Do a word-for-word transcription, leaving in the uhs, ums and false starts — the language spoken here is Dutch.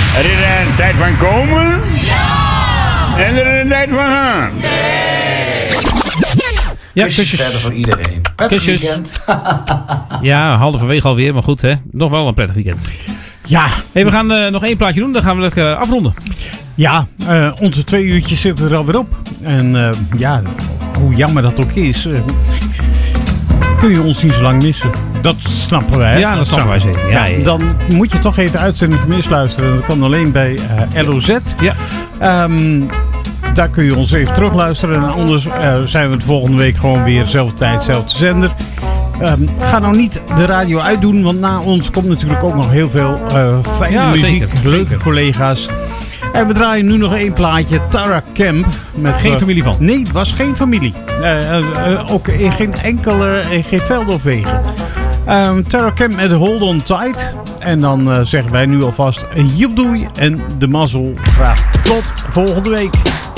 Er is een tijd van komen. Ja! En er is een tijd van gaan. Nee! Ja, kusjes, kusjes verder voor iedereen. Prettig weekend. Ja, halverwege alweer, maar goed hè. Nog wel een prettig weekend. Ja. Hey, we gaan uh, nog één plaatje doen, dan gaan we lekker afronden. Ja, uh, onze twee uurtjes zitten er alweer op. En uh, ja, hoe jammer dat ook is, uh, kun je ons niet zo lang missen. Dat snappen wij. Hè? Ja, dat, dat snappen wij zeker. Ja, ja, ja. Dan moet je toch even uitzending misluisteren. Dat kan alleen bij uh, L O Z. Ja. Um, daar kun je ons even terugluisteren. En anders uh, zijn we de volgende week gewoon weer dezelfde tijd, dezelfde zender. Um, ga nou niet de radio uitdoen, want na ons komt natuurlijk ook nog heel veel uh, fijne ja, muziek. Zeker, leuke zeker. collega's. En we draaien nu nog één plaatje, Tara Kemp. Met, geen uh, familie van? Nee, het was geen familie. Uh, uh, uh, ook in geen enkele, in geen velden of wegen. Um, Tara Kemp met Hold On Tight. En dan uh, zeggen wij nu alvast een joepdoei en de mazzel. Graag tot volgende week.